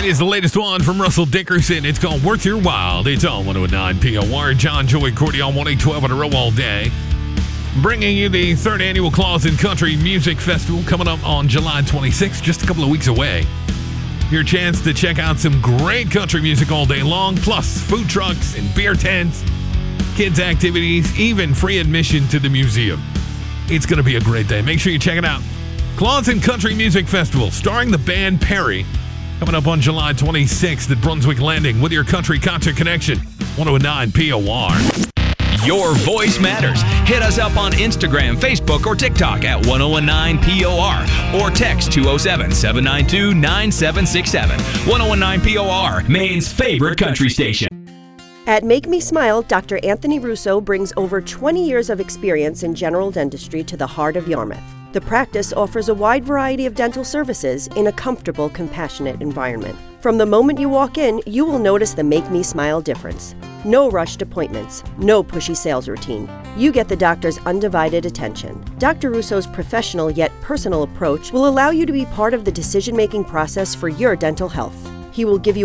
That is the latest one from Russell Dickerson. It's called Worth Your While. It's on 109 POR. John, Joey, Cordy on 1812 on a row all day. Bringing you the third annual Claus and Country Music Festival coming up on July 26th, just a couple of weeks away. Your chance to check out some great country music all day long, plus food trucks and beer tents, kids' activities, even free admission to the museum. It's going to be a great day. Make sure you check it out. Claus and Country Music Festival, starring the band Perry, coming up on July 26th at Brunswick Landing with your country concert connection, 109 POR. Your voice matters. Hit us up on Instagram, Facebook, or TikTok at 1019POR or text 207-792-9767. 1019 POR, Maine's favorite country station. At Make Me Smile, Dr. Anthony Russo brings over 20 years of experience in general dentistry to the heart of Yarmouth. The practice offers a wide variety of dental services in a comfortable, compassionate environment. From the moment you walk in, you will notice the Make Me Smile difference. No rushed appointments, no pushy sales routine. You get the doctor's undivided attention. Dr. Russo's professional yet personal approach will allow you to be part of the decision-making process for your dental health. He will give you